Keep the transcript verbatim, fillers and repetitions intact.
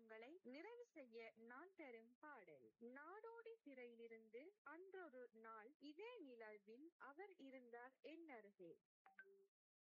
பயணங்களை நிறைவு செய்ய நான் தரும் பாடல். நாடோடி திரையிலிருந்து அன்றொரு நாள் இதே நிலவில் அவர் இருந்தார் என் அருகே.